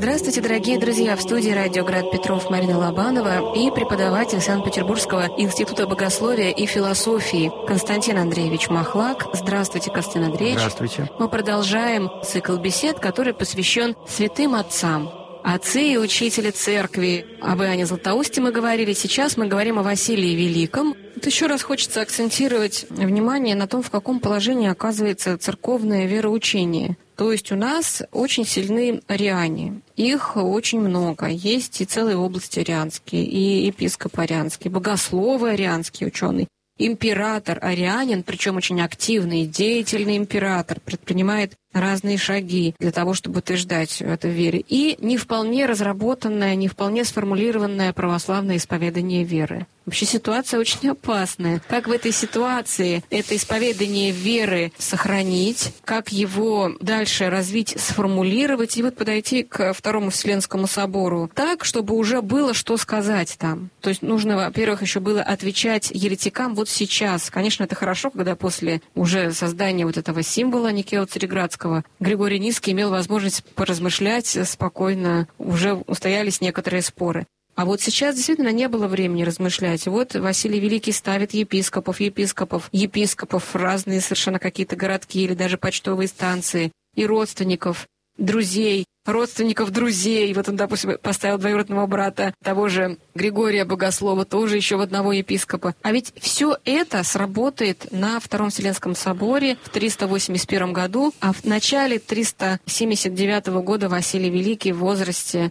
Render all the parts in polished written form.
Здравствуйте, дорогие друзья! В студии «Радио Град Петров» Марина Лобанова и преподаватель Санкт-Петербургского института богословия и философии Константин Андреевич Махлак. Здравствуйте, Константин Андреевич. Здравствуйте. Мы продолжаем цикл бесед, который посвящен святым отцам. Отцы и учители церкви. Об Иоанне Златоусте мы говорили. Сейчас мы говорим о Василии Великом. Вот еще раз хочется акцентировать внимание на том, в каком положении оказывается церковное вероучение. То есть у нас очень сильны ариане. Их очень много. Есть и целые области арианские, и епископ арианский, богословы арианские, ученые. Император арианин, причем очень активный, деятельный император, предпринимает разные шаги для того, чтобы утверждать это в вере. И не вполне разработанное, не вполне сформулированное православное исповедание веры. Вообще ситуация очень опасная. Как в этой ситуации это исповедание веры сохранить, как его дальше развить, сформулировать и вот подойти к Второму Вселенскому собору так, чтобы уже было что сказать там. То есть нужно, во-первых, еще было отвечать еретикам вот сейчас. Конечно, это хорошо, когда после уже создания вот этого символа Никео-Цареградского Григорий Низкий имел возможность поразмышлять спокойно, уже устоялись некоторые споры. А вот сейчас действительно не было времени размышлять. Вот Василий Великий ставит епископов, разные совершенно какие-то городки или даже почтовые станции, и родственников, друзей, родственников друзей. Вот он, допустим, поставил двоюродного брата того же Григория Богослова, тоже еще в одного епископа. А ведь все это сработает на Втором Вселенском соборе в 381 году, а в начале 379 года Василий Великий в возрасте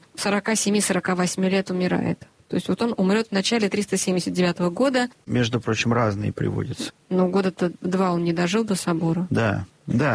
47-48 лет умирает. То есть вот он умрет в начале 379 года. Между прочим, разные приводятся. Но года-то 2 он не дожил до собора. Да.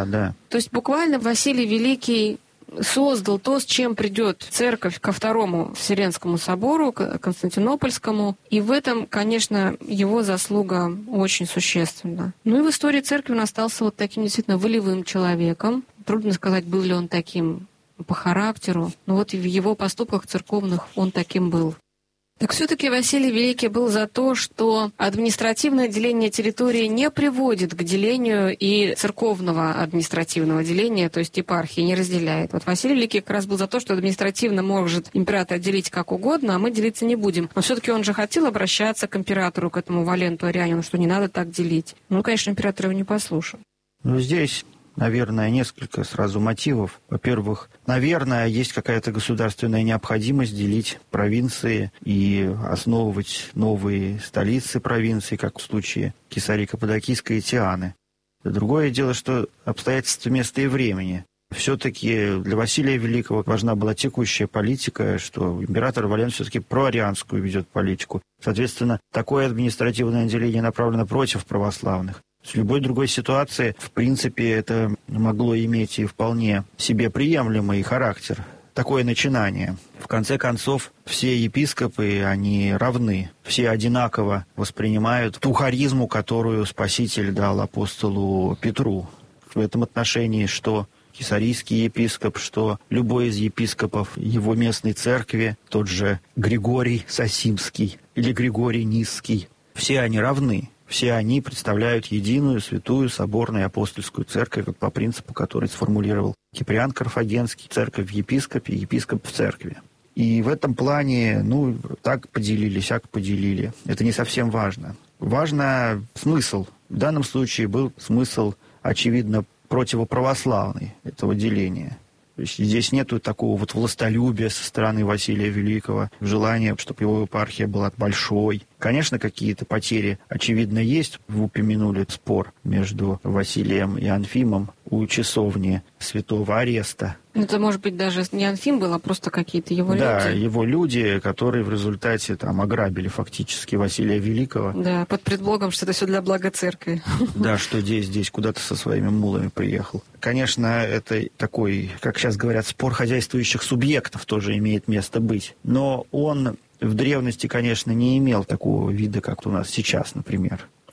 То есть буквально Василий Великий создал то, с чем придет церковь ко Второму Вселенскому собору, к Константинопольскому. И в этом, конечно, его заслуга очень существенна. Ну и в истории церкви он остался вот таким действительно волевым человеком. Трудно сказать, был ли он таким по характеру, но вот в его поступках церковных он таким был. Так все-таки Василий Великий был за то, что административное деление территории не приводит к делению и церковного административного деления, то есть епархии не разделяет. Вот Василий Великий как раз был за то, что административно может император делить как угодно, а мы делиться не будем. Но все-таки он же хотел обращаться к императору, к этому Валенту Арианину, что не надо так делить. Ну, конечно, император его не послушал. Здесь, наверное, несколько сразу мотивов. Во-первых, наверное, есть какая-то государственная необходимость делить провинции и основывать новые столицы провинций, как в случае Кесарии-Каппадокийской и Тианы. Другое дело, что обстоятельства места и времени. Все-таки для Василия Великого важна была текущая политика, что император Валент все-таки проарианскую ведет политику. Соответственно, такое административное деление направлено против православных. В любой другой ситуации, в принципе, это могло иметь и вполне себе приемлемый характер. Такое начинание. В конце концов, все епископы, они равны. Все одинаково воспринимают ту харизму, которую Спаситель дал апостолу Петру. В этом отношении, что кесарийский епископ, что любой из епископов его местной церкви, тот же Григорий Сосимский или Григорий Низкий, все они равны. Все они представляют единую, святую, соборную апостольскую церковь, вот по принципу, который сформулировал Киприан Карфагенский, церковь в епископе, епископ в церкви. И в этом плане, так поделили, сяк поделили. Это не совсем важно. Важно смысл. В данном случае был смысл, очевидно, противоправославный этого деления. То есть здесь нету такого вот властолюбия со стороны Василия Великого, желания, чтобы его епархия была большой. Конечно, какие-то потери, очевидно, есть. Вы упомянули спор между Василием и Анфимом у часовни Святого Ареста. Это, может быть, даже не Анфим был, а просто какие-то его люди. Да, его люди, которые в результате ограбили фактически Василия Великого. Да, под предлогом, что это все для блага церкви. Да, что здесь куда-то со своими мулами приехал. Конечно, это такой, как сейчас говорят, спор хозяйствующих субъектов тоже имеет место быть. Но он в древности, конечно, не имел такого вида, как у нас сейчас, например.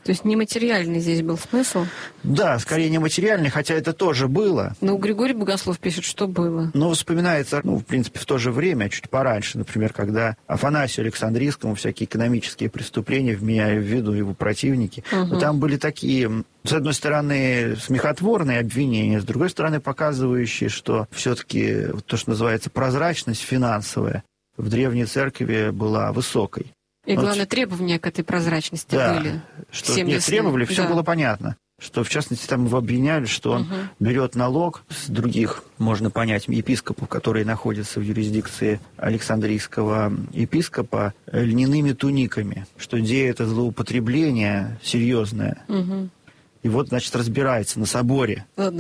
То есть нематериальный здесь был смысл? Да, скорее нематериальный, хотя это тоже было. Но Григорий Богослов пишет, что было. Но вспоминается, в принципе, в то же время, чуть пораньше, например, когда Афанасию Александрийскому всякие экономические преступления вменяли в виду его противники. Но там были такие, с одной стороны, смехотворные обвинения, с другой стороны, показывающие, что все-таки то, что называется прозрачность финансовая, в Древней Церкви была высокой. И главное, требования к этой прозрачности были. Что требовали, все было понятно. Что, в частности, там его обвиняли, что он берет налог с других, можно понять, епископов, которые находятся в юрисдикции Александрийского епископа, льняными туниками, что где это злоупотребление серьезное. И вот, значит, разбирается на соборе.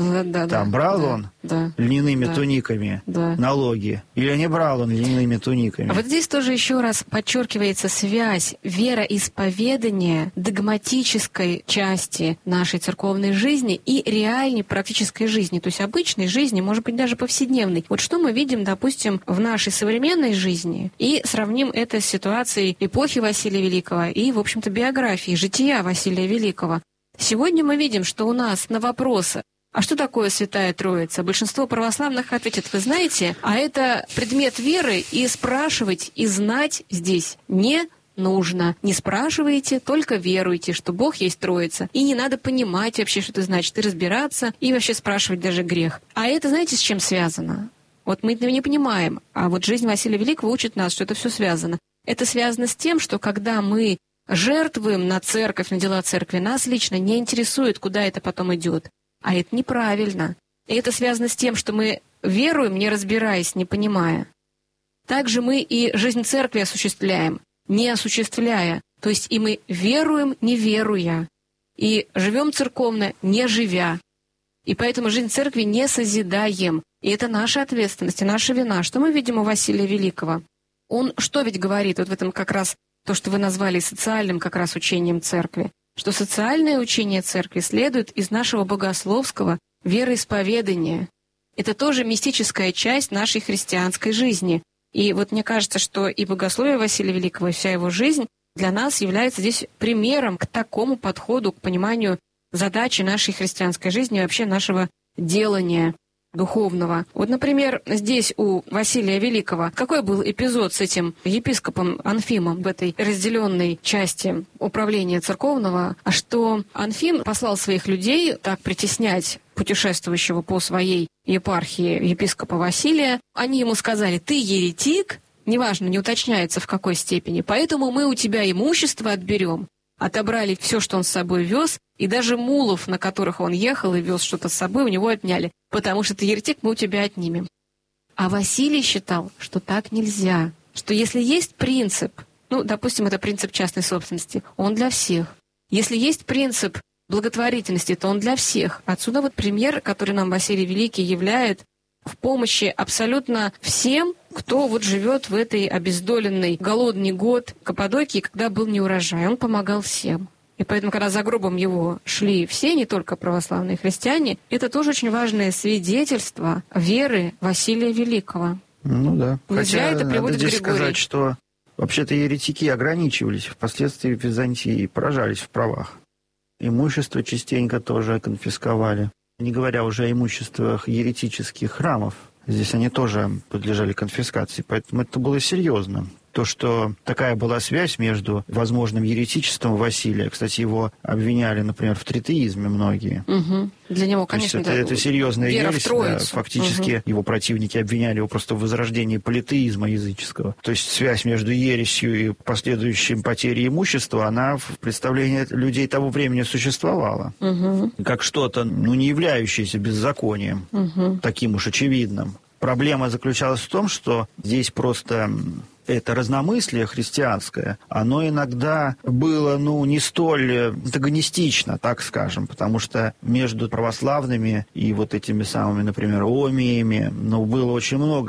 Там брал он льняными туниками налоги или не брал он льняными туниками. А вот здесь тоже еще раз подчеркивается связь вероисповедания догматической части нашей церковной жизни и реальной практической жизни, то есть обычной жизни, может быть, даже повседневной. Вот что мы видим, допустим, в нашей современной жизни, и сравним это с ситуацией эпохи Василия Великого и, в общем-то, биографии, жития Василия Великого. Сегодня мы видим, что у нас на вопросы, а что такое Святая Троица, большинство православных ответит, вы знаете, а это предмет веры, и спрашивать, и знать здесь не нужно. Не спрашивайте, только веруйте, что Бог есть Троица. И не надо понимать вообще, что это значит, и разбираться, и вообще спрашивать даже грех. А это знаете, с чем связано? Вот мы этого не понимаем, а вот жизнь Василия Великого учит нас, что это все связано. Это связано с тем, что когда мы жертвуем на церковь, на дела церкви, нас лично не интересует, куда это потом идет. А это неправильно. И это связано с тем, что мы веруем, не разбираясь, не понимая. Также мы и жизнь церкви осуществляем, не осуществляя. То есть и мы веруем, не веруя. И живем церковно, не живя. И поэтому жизнь церкви не созидаем. И это наша ответственность и наша вина. Что мы видим у Василия Великого? Он что ведь говорит? Вот в этом как раз то, что вы назвали социальным как раз учением церкви, что социальное учение церкви следует из нашего богословского вероисповедания. Это тоже мистическая часть нашей христианской жизни. И вот мне кажется, что и богословие Василия Великого, и вся его жизнь для нас является здесь примером к такому подходу, к пониманию задачи нашей христианской жизни и вообще нашего делания духовного. Вот, например, здесь у Василия Великого какой был эпизод с этим епископом Анфимом в этой разделенной части управления церковного, что Анфим послал своих людей так притеснять путешествующего по своей епархии епископа Василия. Они ему сказали: «Ты еретик», неважно, не уточняется в какой степени, «поэтому мы у тебя имущество отберем». Отобрали все, что он с собой вез, и даже мулов, на которых он ехал и вез что-то с собой, у него отняли, потому что ты еретик, мы у тебя отнимем. А Василий считал, что так нельзя, что если есть принцип, допустим, это принцип частной собственности, он для всех. Если есть принцип благотворительности, то он для всех. Отсюда вот пример, который нам Василий Великий являет в помощи абсолютно всем, кто вот живет в этой обездоленной голодный год Каппадокии, когда был неурожай. Он помогал всем. И поэтому, когда за гробом его шли все, не только православные христиане, это тоже очень важное свидетельство веры Василия Великого. Ну да. Хотя это приводит надо здесь Григорий. сказать, что вообще-то еретики ограничивались, впоследствии в Византии поражались в правах. Имущество частенько тоже конфисковали. Не говоря уже о имуществах еретических храмов. Здесь они тоже подлежали конфискации, поэтому это было серьезно. То, что такая была связь между возможным еретичеством Василия, кстати, его обвиняли, например, в тритеизме многие. Угу. Для него, конечно, это серьезная ересь. Да, фактически его противники обвиняли его просто в возрождении политеизма языческого. То есть связь между ересью и последующим потерей имущества, она в представлении людей того времени существовала. Как что-то, не являющееся беззаконием, таким уж очевидным. Проблема заключалась в том, что здесь просто это разномыслие христианское, оно иногда было, не столь антагонистично, так скажем, потому что между православными и вот этими самыми, например, омиями, было очень много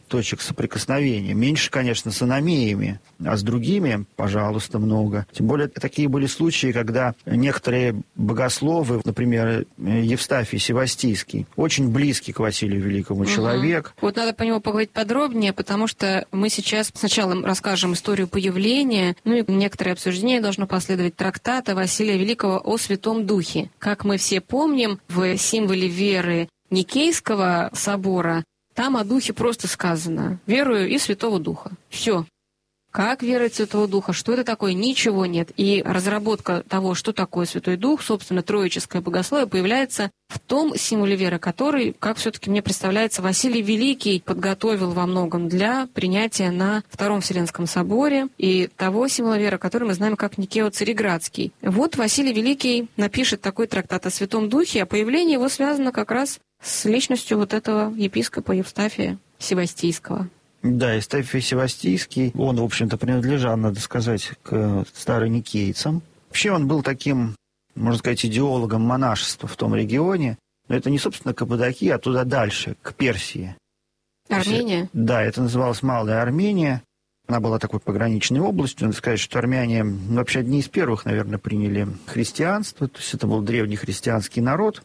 точек соприкосновения. Меньше, конечно, с аномеями, а с другими, пожалуйста, много. Тем более, такие были случаи, когда некоторые богословы, например, Евстафий Севастийский, очень близкий к Василию Великому человек. Вот надо по нему поговорить подробнее, потому что мы сейчас сначала расскажем историю появления, ну и некоторые обсуждения должно последовать трактата Василия Великого о Святом Духе. Как мы все помним, в символе веры Никейского собора там о Духе просто сказано: «Верую и Святого Духа». Все. Как веровать в Святого Духа? Что это такое? Ничего нет. И разработка того, что такое Святой Дух, собственно, троическое богословие, появляется в том символе веры, который, как все-таки мне представляется, Василий Великий подготовил во многом для принятия на Втором Вселенском соборе и того символа веры, который мы знаем как Никео-Цареградский. Вот Василий Великий напишет такой трактат о Святом Духе, а появление его связано как раз с личностью вот этого епископа Евстафия Севастийского. Да, Евстафий Севастийский, он, в общем-то, принадлежал, надо сказать, к староникейцам. Вообще он был таким, можно сказать, идеологом монашества в том регионе. Но это не, собственно, Каппадокия, а туда дальше, к Персии. Армения? Да, это называлось Малая Армения. Она была такой пограничной областью. Надо сказать, что армяне вообще одни из первых, наверное, приняли христианство. То есть это был древний христианский народ.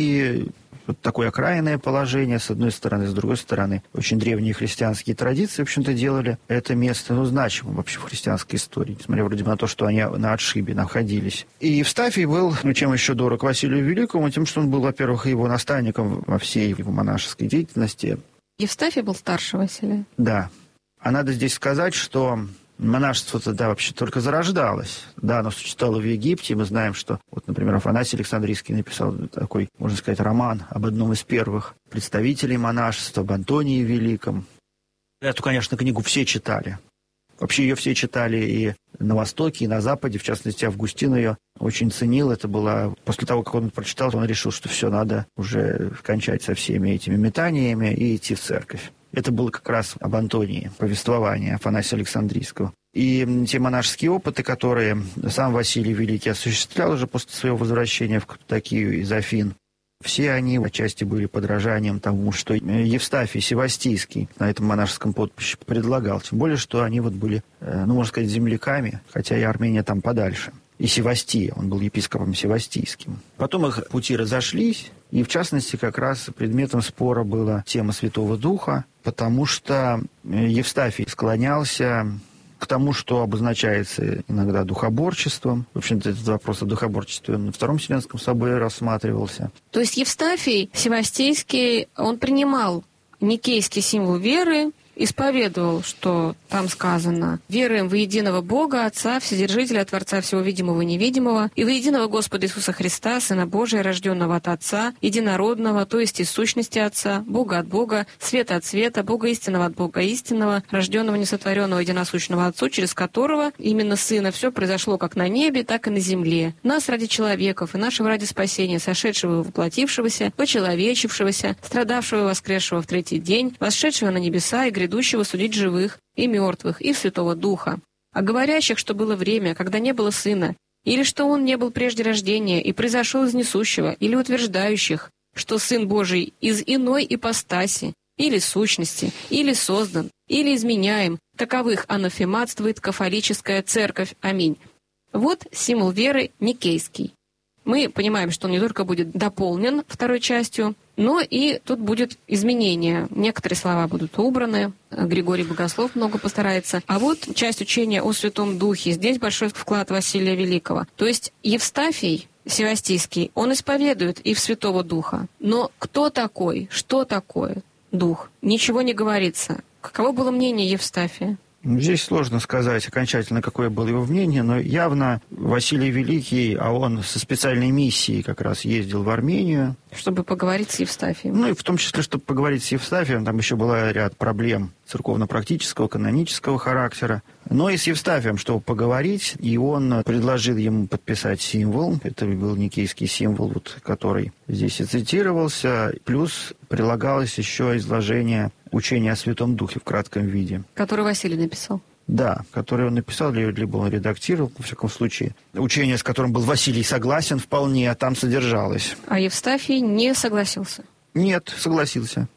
И вот такое окраинное положение, с одной стороны, с другой стороны, очень древние христианские традиции, в общем-то, делали это место, значимым вообще в христианской истории, несмотря вроде бы на то, что они на отшибе находились. И Евстафий был, чем еще дорог Василию Великому, тем, что он был, во-первых, его наставником во всей его монашеской деятельности. Евстафий был старше Василия? Да. А надо здесь сказать, что монашество тогда вообще только зарождалось. Да, оно существовало в Египте. Мы знаем, что, вот, например, Афанасий Александрийский написал такой, можно сказать, роман об одном из первых представителей монашества, об Антонии Великом. Эту, конечно, книгу все читали. Вообще ее все читали и на Востоке, и на Западе. В частности, Августин ее очень ценил. Это было после того, как он прочитал, он решил, что все, надо уже кончать со всеми этими метаниями и идти в церковь. Это было как раз об Антонии, повествование Афанасия Александрийского. И те монашеские опыты, которые сам Василий Великий осуществлял уже после своего возвращения в Каппадокию из Афин, все они отчасти были подражанием тому, что Евстафий Севастийский на этом монашеском поприще предлагал. Тем более, что они вот были, можно сказать, земляками, хотя и Армения там подальше. И Севастия, он был епископом Севастийским. Потом их пути разошлись, и в частности как раз предметом спора была тема Святого Духа, потому что Евстафий склонялся к тому, что обозначается иногда духоборчеством. В общем-то, этот вопрос о духоборчестве на Втором Вселенском соборе рассматривался. То есть Евстафий Севастийский, он принимал никейский символ веры, исповедовал, что там сказано: «Веруем во единого Бога, Отца, Вседержителя, Творца всего видимого и невидимого, и во единого Господа Иисуса Христа, Сына Божия, рожденного от Отца, единородного, то есть из сущности Отца, Бога от Бога, света от света, Бога истинного от Бога истинного, рожденного, несотворенного, единосущного Отцу, через которого, именно Сына, все произошло как на небе, так и на земле. Нас ради человеков и нашего ради спасения, сошедшего и воплотившегося, почеловечившегося, страдавшего и воскресшего в третий день, восшедшего на небеса и грядущего судить живых и мертвых, и Святого Духа, а говорящих, что было время, когда не было Сына, или что Он не был прежде рождения и произошел из несущего, или утверждающих, что Сын Божий из иной ипостаси, или сущности, или создан, или изменяем, таковых анафематствует кафолическая церковь. Аминь». Вот символ веры никейский. Мы понимаем, что он не только будет дополнен второй частью, но и тут будет изменение. Некоторые слова будут убраны, Григорий Богослов много постарается. А вот часть учения о Святом Духе. Здесь большой вклад Василия Великого. То есть Евстафий Севастийский, он исповедует и в Святого Духа. Но кто такой, что такое Дух? Ничего не говорится. Каково было мнение Евстафия? Здесь сложно сказать окончательно, какое было его мнение, но явно Василий Великий, а он со специальной миссией как раз ездил в Армению. Чтобы поговорить с Евстафием. Ну и в том числе, чтобы поговорить с Евстафием, там еще был ряд проблем церковно-практического, канонического характера. Но и с Евстафием, чтобы поговорить, и он предложил ему подписать символ. Это был никейский символ, вот, который здесь и цитировался. Плюс прилагалось еще изложение учения о Святом Духе в кратком виде. Который Василий написал. Да, который он написал, либо он редактировал, во всяком случае. Учение, с которым был Василий согласен вполне, там содержалось. А Евстафий не согласился? Нет, согласился.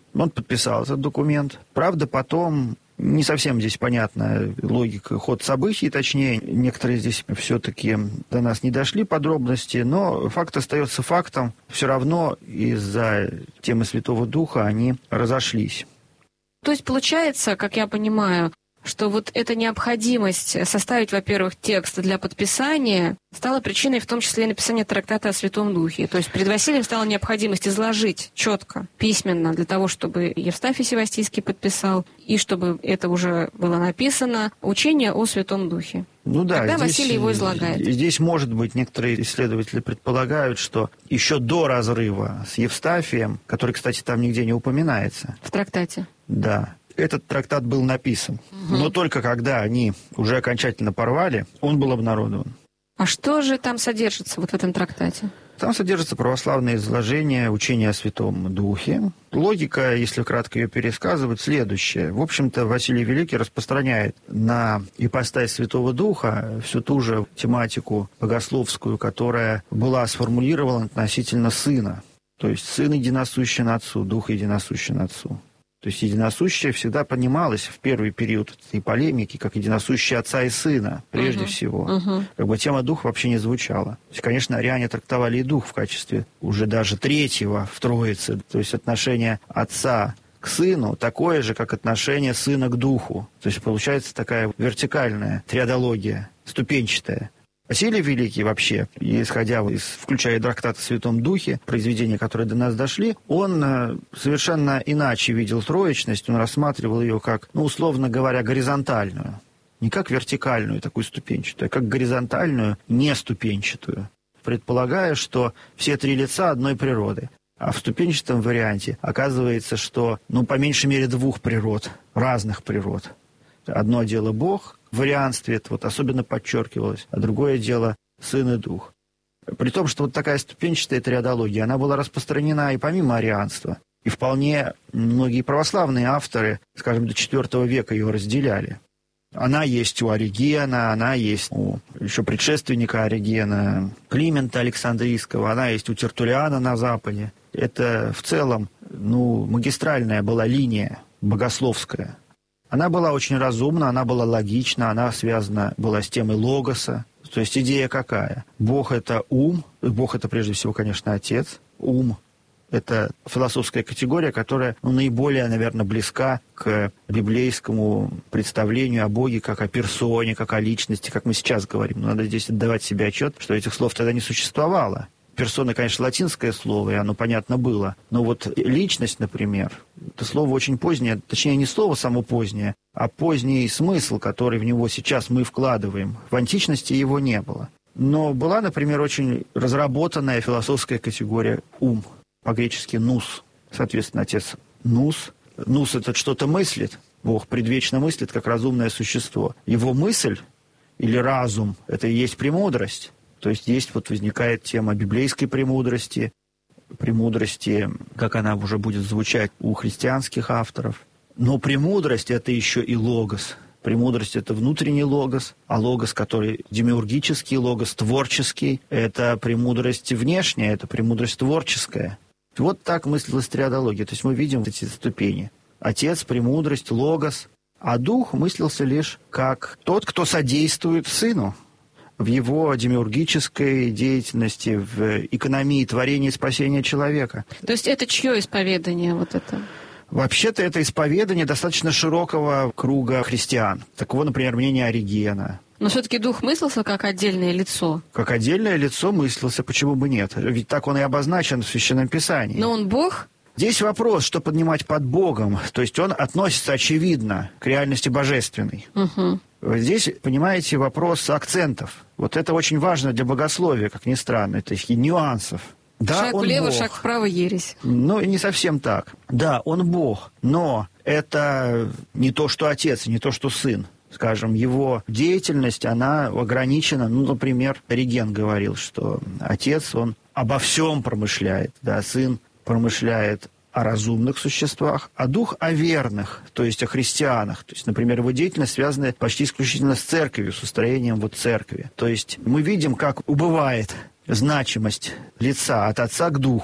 Он подписал этот документ. Правда, потом не совсем здесь понятна логика, ход событий, точнее. Некоторые здесь все-таки до нас не дошли подробности, но факт остается фактом. Все равно из-за темы Святого Духа они разошлись. То есть получается, как я понимаю, что вот эта необходимость составить, во-первых, текст для подписания стала причиной в том числе и написания трактата о Святом Духе. То есть перед Василием стала необходимость изложить четко, письменно, для того, чтобы Евстафий Севастийский подписал, и чтобы это уже было написано, учение о Святом Духе. Ну да, Тогда здесь, Василий его излагает. Здесь, может быть, некоторые исследователи предполагают, что еще до разрыва с Евстафием, который, кстати, там нигде не упоминается. В трактате. Да. Этот трактат был написан. Но только когда они уже окончательно порвали, он был обнародован. А что же там содержится вот в этом трактате? Там содержится православное изложение учения о Святом Духе. Логика, если кратко ее пересказывать, следующая. В общем-то, Василий Великий распространяет на ипостась Святого Духа всю ту же тематику богословскую, которая была сформулирована относительно Сына. То есть Сын единосущен Отцу, Дух единосущен Отцу. То есть единосущее всегда понималось в первый период этой полемики как единосущее Отца и Сына, прежде всего. Как бы тема Духа вообще не звучала. То есть, конечно, ариане трактовали и Дух в качестве уже даже третьего в Троице. То есть отношение Отца к Сыну такое же, как отношение Сына к Духу. То есть получается такая вертикальная триадология, ступенчатая. Василий Великий вообще, исходя включая трактат о Святом Духе, произведения, которые до нас дошли, он совершенно иначе видел троечность, он рассматривал ее как, условно говоря, горизонтальную. Не как вертикальную, такую ступенчатую, а как горизонтальную, не ступенчатую, предполагая, что все три лица одной природы. А в ступенчатом варианте оказывается, что, по меньшей мере, двух природ, разных природ. Одно дело Бог, в арианстве это особенно подчеркивалось, а другое дело Сын и Дух. При том, что такая ступенчатая триадология, она была распространена и помимо арианства. И вполне многие православные авторы, скажем, до IV века ее разделяли. Она есть у Оригена, она есть у еще предшественника Оригена, Климента Александрийского, она есть у Тертуллиана на Западе. Это в целом, магистральная была линия богословская. Она была очень разумна, она была логична, она связана была с темой логоса. То есть идея какая? Бог – это ум, Бог – это прежде всего, конечно, Отец. Ум – это философская категория, которая наиболее, наверное, близка к библейскому представлению о Боге как о персоне, как о личности, как мы сейчас говорим. Но надо здесь отдавать себе отчет, что этих слов тогда не существовало. Персона, конечно, латинское слово, и оно понятно было. Но личность, например, это слово очень позднее, точнее, не слово само позднее, а поздний смысл, который в него сейчас мы вкладываем. В античности его не было. Но была, например, очень разработанная философская категория «ум», по-гречески «нус». Соответственно, отец «нус». «Нус» — это что-то мыслит. Бог предвечно мыслит, как разумное существо. Его мысль или разум — это и есть премудрость. То есть возникает тема библейской премудрости, как она уже будет звучать у христианских авторов. Но премудрость – это еще и логос. Премудрость – это внутренний логос, а логос, который демиургический, логос творческий – это премудрость внешняя, это премудрость творческая. Вот так мыслилась триадология. То есть мы видим эти ступени. Отец, премудрость, логос. А дух мыслился лишь как тот, кто содействует сыну в его демиургической деятельности, в экономии творения и спасения человека. То есть это чье исповедание это? Вообще-то это исповедание достаточно широкого круга христиан. Такого, например, мнения Оригена. Но все-таки дух мыслился как отдельное лицо? Как отдельное лицо мыслился, почему бы нет? Ведь так он и обозначен в Священном Писании. Но он Бог? Здесь вопрос, что поднимать под Богом. То есть он относится, очевидно, к реальности божественной. Здесь, понимаете, вопрос акцентов. Это очень важно для богословия, как ни странно, то есть и нюансов. Да, шаг влево, Бог. Шаг вправо, ересь. Не совсем так. Да, он Бог, но это не то, что Отец, не то, что Сын. Скажем, его деятельность, она ограничена. Например, Ориген говорил, что Отец, он обо всем промышляет, да, Сын промышляет о разумных существах, а Дух о верных, то есть о христианах. То есть, например, его деятельность связана почти исключительно с церковью, с устроением церкви. То есть мы видим, как убывает значимость лица от Отца к Духу.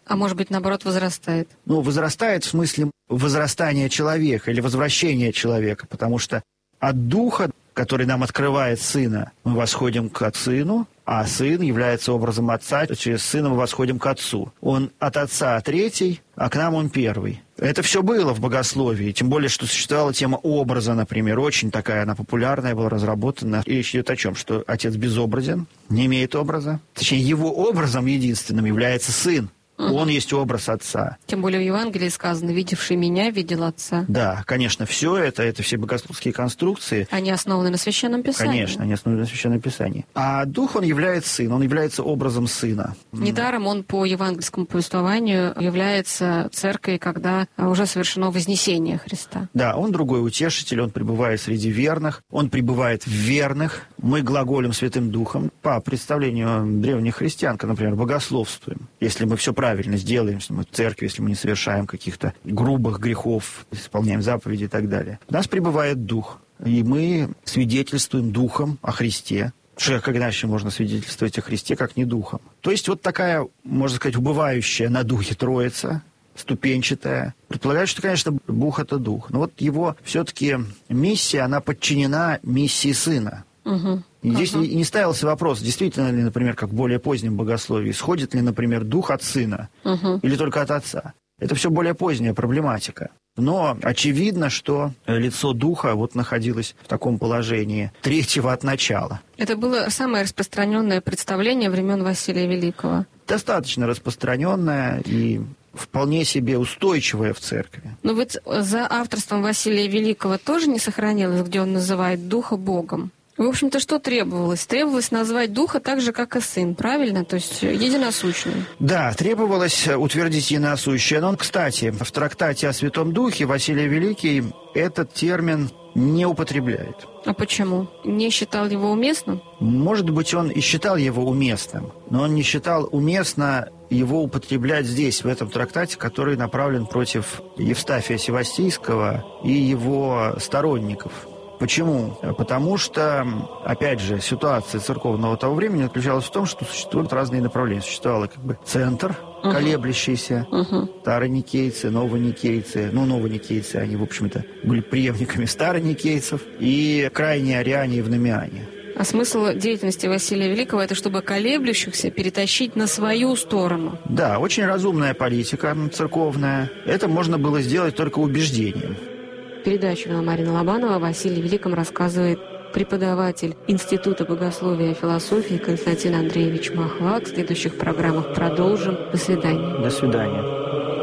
А может быть, наоборот, возрастает? Возрастает в смысле возрастания человека или возвращения человека, потому что от духа, который нам открывает Сына, мы восходим к Сыну, а Сын является образом Отца, через Сына мы восходим к Отцу. Он от Отца третий, а к нам Он первый. Это все было в богословии, тем более, что существовала тема образа, например, очень такая, она популярная, была разработана. И речь идет о чем? Что Отец безобразен, не имеет образа. Точнее, Его образом единственным является Сын. Он есть образ Отца. Тем более в Евангелии сказано: «Видевший меня, видел Отца». Да, конечно, все это все богословские конструкции. Они основаны на Священном Писании. Конечно, они основаны на Священном Писании. А Дух, Он является Сын, Он является образом Сына. Недаром Он по евангельскому повествованию является церковью, когда уже совершено вознесение Христа. Да, Он другой утешитель, Он пребывает среди верных, Он пребывает в верных. Мы глаголем Святым Духом. По представлению древних христиан, например, богословствуем. Если мы все правильно сделаем, если мы в церкви, если мы не совершаем каких-то грубых грехов, исполняем заповеди и так далее. В нас пребывает Дух, и мы свидетельствуем Духом о Христе. Как иначе можно свидетельствовать о Христе, как не Духом? То есть вот такая, можно сказать, убывающая на Духе Троица, ступенчатая. Предполагаю, что, конечно, Бог — это Дух. Но вот Его все-таки миссия, она подчинена миссии Сына. Угу. И здесь не ставился вопрос, действительно ли, например, как в более позднем богословии, сходит ли, например, Дух от Сына или только от Отца. Это все более поздняя проблематика. Но очевидно, что лицо Духа находилось в таком положении третьего от начала. Это было самое распространенное представление времен Василия Великого. Достаточно распространенное и вполне себе устойчивое в церкви. Но вот за авторством Василия Великого тоже не сохранилось, где он называет Духа Богом. В общем-то, что требовалось? Требовалось назвать Духа так же, как и Сын, правильно? То есть единосущный. Да, требовалось утвердить единосущее. Но, кстати, в трактате о Святом Духе Василий Великий этот термин не употребляет. А почему? Не считал его уместным? Может быть, он и считал его уместным, но он не считал уместно его употреблять здесь, в этом трактате, который направлен против Евстафия Севастийского и его сторонников. Почему? Потому что, опять же, ситуация церковного того времени заключалась в том, что существуют разные направления. Существовал центр, колеблющийся, староникейцы, новоникейцы. Новоникейцы, они, в общем-то, были преемниками староникейцев, и крайние ариане и евномиане. А смысл деятельности Василия Великого – это чтобы колеблющихся перетащить на свою сторону. Да, очень разумная политика церковная. Это можно было сделать только убеждением. Передачу вела Марина Лобанова. О Василии Великом рассказывает преподаватель Института богословия и философии Константин Андреевич Махлак. В следующих программах продолжим. До свидания. До свидания.